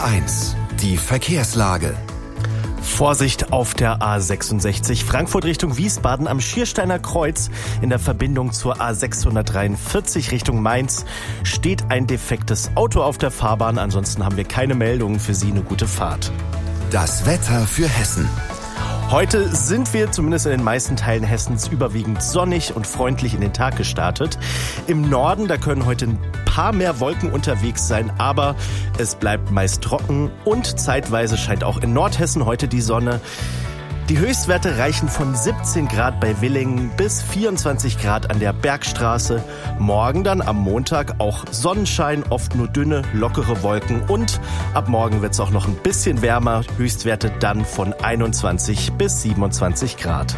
HR1, die Verkehrslage. Vorsicht auf der A66 Frankfurt Richtung Wiesbaden am Schiersteiner Kreuz in der Verbindung zur A643 Richtung Mainz steht ein defektes Auto auf der Fahrbahn. Ansonsten haben wir keine Meldungen für Sie. Eine gute Fahrt. Das Wetter für Hessen. Heute sind wir zumindest in den meisten Teilen Hessens überwiegend sonnig und freundlich in den Tag gestartet. Im Norden, da können heute ein paar mehr Wolken unterwegs sein, aber es bleibt meist trocken und zeitweise scheint auch in Nordhessen heute die Sonne. Die Höchstwerte reichen von 17 Grad bei Willingen bis 24 Grad an der Bergstraße. Morgen dann am Montag auch Sonnenschein, oft nur dünne, lockere Wolken und ab morgen wird es auch noch ein bisschen wärmer. Höchstwerte dann von 21 bis 27 Grad.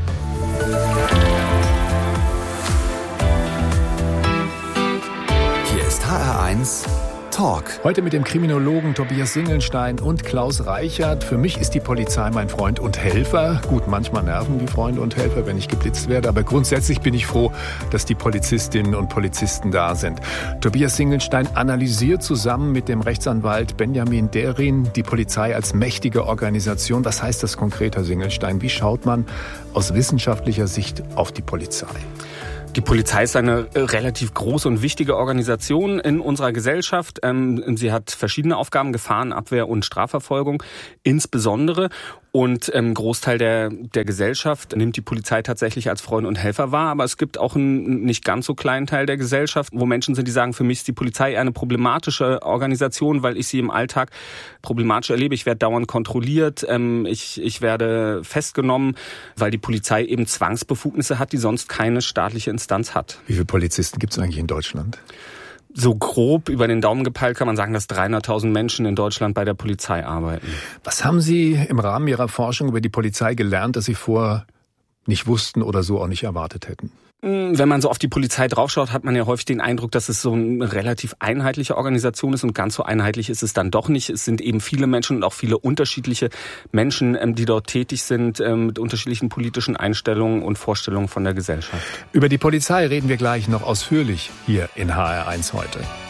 Hier ist HR1 Talk. Heute mit dem Kriminologen Tobias Singelstein und Klaus Reichert. Für mich ist die Polizei mein Freund und Helfer. Gut, manchmal nerven die Freunde und Helfer, wenn ich geblitzt werde. Aber grundsätzlich bin ich froh, dass die Polizistinnen und Polizisten da sind. Tobias Singelstein analysiert zusammen mit dem Rechtsanwalt Benjamin Derin die Polizei als mächtige Organisation. Was heißt das konkret, Herr Singelstein? Wie schaut man aus wissenschaftlicher Sicht auf die Polizei? Die Polizei ist eine relativ große und wichtige Organisation in unserer Gesellschaft. Sie hat verschiedene Aufgaben, Gefahrenabwehr und Strafverfolgung insbesondere. Und Großteil der Gesellschaft nimmt die Polizei tatsächlich als Freund und Helfer wahr. Aber es gibt auch einen nicht ganz so kleinen Teil der Gesellschaft, wo Menschen sind, die sagen, für mich ist die Polizei eher eine problematische Organisation, weil ich sie im Alltag problematisch erlebe. Ich werde dauernd kontrolliert, ich werde festgenommen, weil die Polizei eben Zwangsbefugnisse hat, die sonst keine staatliche Instanz hat. Wie viele Polizisten gibt es eigentlich in Deutschland? So grob über den Daumen gepeilt kann man sagen, dass 300.000 Menschen in Deutschland bei der Polizei arbeiten. Was haben Sie im Rahmen Ihrer Forschung über die Polizei gelernt, das Sie vorher nicht wussten oder so auch nicht erwartet hätten? Wenn man so auf die Polizei draufschaut, hat man ja häufig den Eindruck, dass es so eine relativ einheitliche Organisation ist und ganz so einheitlich ist es dann doch nicht. Es sind eben viele Menschen und auch viele unterschiedliche Menschen, die dort tätig sind, mit unterschiedlichen politischen Einstellungen und Vorstellungen von der Gesellschaft. Über die Polizei reden wir gleich noch ausführlich hier in HR1 heute.